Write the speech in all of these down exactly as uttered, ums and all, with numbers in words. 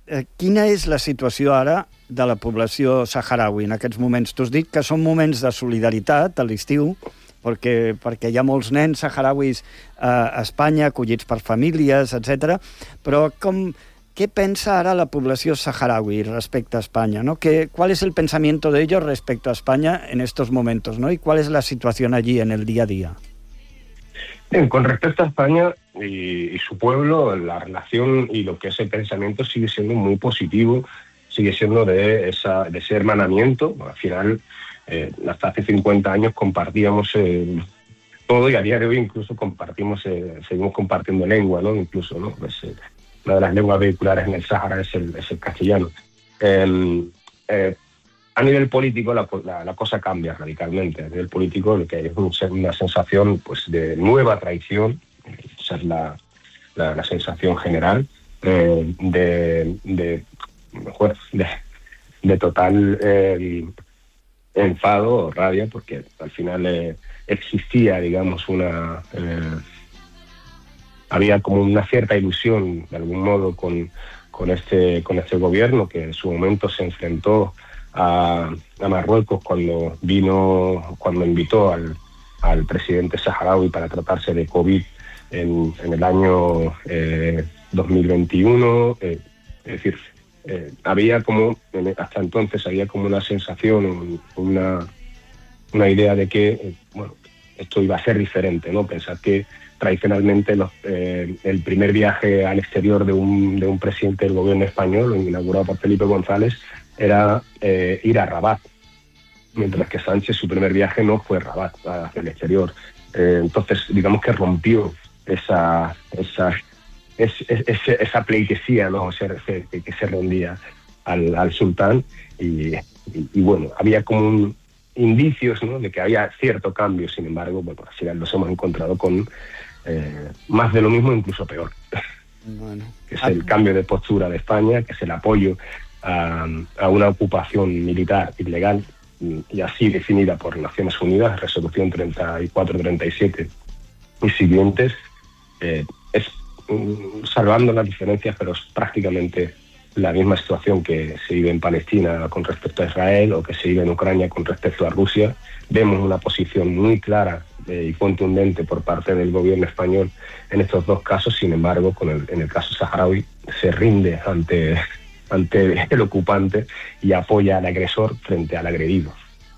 quina és la situació ara de la població saharaui en aquests moments? Tu has dit que són moments de solidaritat a l'estiu, perquè, perquè hi ha molts nens saharauis a Espanya, acollits per famílies, etcètera. Però com, què pensa ara la població saharaui respecte a Espanya, ¿no? ¿Qué, ¿Cuál es el pensamiento de ellos respecto a España en estos momentos, ¿no? ¿Y cuál es la situación allí en el día a día? Bien, con respecto a España y, y su pueblo, la relación y lo que es el pensamiento sigue siendo muy positivo, sigue siendo de, esa, de ese hermanamiento. Al final, eh, hasta hace cincuenta años compartíamos eh, todo, y a día de hoy incluso compartimos, eh, seguimos compartiendo lengua, ¿no? Incluso, ¿no? Pues, eh, una de las lenguas vehiculares en el Sáhara es el, es el castellano. Eh, eh, A nivel político la, la, la cosa cambia radicalmente. A nivel político lo que hay es un, una sensación pues, de nueva traición, esa es la, la, la sensación general, eh, de, de, de, de total eh, enfado o rabia, porque al final eh, existía, digamos, una... Eh, había como una cierta ilusión, de algún modo, con, con, este, con este gobierno, que en su momento se enfrentó A, a Marruecos cuando vino, cuando invitó al, al presidente saharaui para tratarse de COVID en, en el año eh, dos mil veintiuno. Eh, es decir, eh, había como, hasta entonces había como una sensación, una, una idea de que eh, bueno, esto iba a ser diferente, ¿no? Pensar que tradicionalmente los, eh, el primer viaje al exterior de un, de un presidente del gobierno español, inaugurado por Felipe González, era eh, ir a Rabat, mientras que Sánchez su primer viaje no fue Rabat, hacia el exterior. Eh, entonces, digamos que rompió esa esa es, es, es, esa pleitesía, ¿no? O sea, que, que se rendía al, al sultán y, y, y bueno, había como un, indicios, ¿no? De que había cierto cambio. Sin embargo, bueno, al final nos hemos encontrado con eh, más de lo mismo, incluso peor. Bueno. Que es el cambio de postura de España, que es el apoyo A, a una ocupación militar ilegal y así definida por Naciones Unidas, resolución treinta y cuatro treinta y siete y siguientes, eh, es um, salvando las diferencias, pero es prácticamente la misma situación que se vive en Palestina con respecto a Israel o que se vive en Ucrania con respecto a Rusia. Vemos una posición muy clara eh, y contundente por parte del gobierno español en estos dos casos. Sin embargo, con el, en el caso saharaui se rinde ante ante el ocupante y apoya al agresor frente al agredido.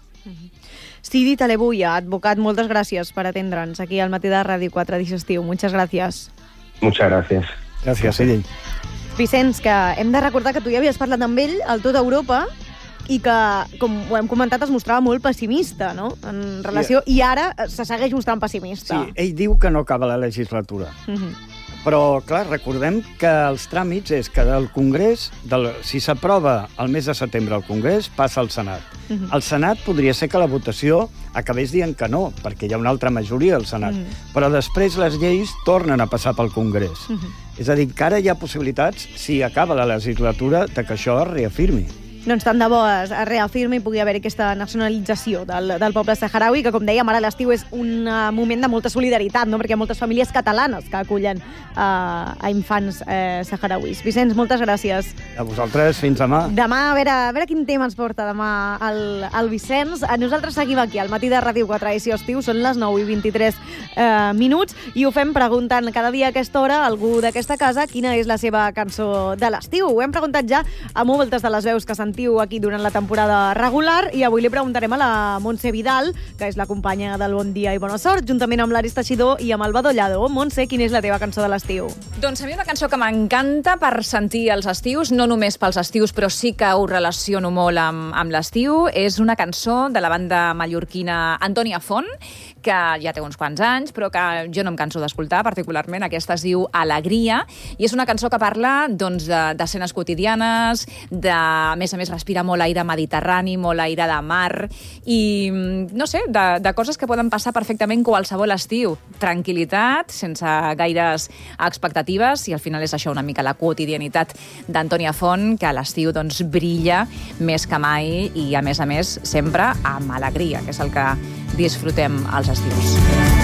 Sidi Talebuya, advocat, moltes gràcies per atendre'ns aquí al matí de Ràdio quatre Digestiu. Muchas gracias. Muchas gracias. Gràcies, Sidi. Vicenç, que hem de recordar que tu ja havies parlat amb ell al Tot Europa i que, com ho hem comentat, es mostrava molt pessimista, no?, en relació... Sí. I ara se segueix mostrant pessimista. Sí, ell diu que no acaba la legislatura. Uh-huh. Però, clar, recordem que els tràmits és que del Congrés, del, si s'aprova el mes de setembre al Congrés, passa al Senat. Uh-huh. El Senat podria ser que la votació acabés dient que no, perquè hi ha una altra majoria al Senat. Uh-huh. Però després les lleis tornen a passar pel Congrés. Uh-huh. És a dir, que ara hi ha possibilitats, si acaba la legislatura, de que això es reafirmi. Doncs tant de bo es reafirmi i pugui haver aquesta nacionalització del, del poble saharaui, que, com dèiem, ara l'estiu és un moment de molta solidaritat, no?, perquè hi ha moltes famílies catalanes que acullen uh, a infants eh, saharauis. Vicenç, moltes gràcies. A vosaltres, fins demà. Demà, a veure, a veure quin tema ens porta demà el, el Vicenç. Nosaltres seguim aquí, al matí de Ràdio quatre Edició Estiu, són les nou i vint-i-tres eh, minuts, i ho fem preguntant cada dia a aquesta hora a algú d'aquesta casa quina és la seva cançó de l'estiu. Ho hem preguntat ja a moltes de les veus que s'han aquí durant la temporada regular, i avui li preguntarem a la Montse Vidal, que és la companya del Bon Dia i Bona Sort, juntament amb l'Aris Teixidor i amb el Badollado. Montse, quina és la teva cançó de l'estiu? Doncs a mi una cançó que m'encanta per sentir els estius, no només pels estius, però sí que ho relaciono molt amb, amb l'estiu. És una cançó de la banda mallorquina Antònia Font, que ja té uns quants anys, però que jo no em canso d'escoltar particularment. Aquesta es diu Alegria, i és una cançó que parla doncs, d'escenes quotidianes, de, a més a més respira molt aire mediterrani, molt aire de mar, i no sé, de, de coses que poden passar perfectament qualsevol estiu. Tranquil·litat, sense gaires expectatives, i al final és això una mica la quotidianitat d'Antònia Font, que a l'estiu doncs, brilla més que mai, i a més a més sempre amb alegria, que és el que disfrutem als estius.